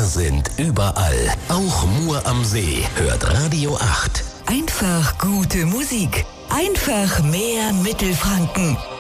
sind überall. Auch Mur am See hört Radio 8. Einfach gute Musik. Einfach mehr Mittelfranken.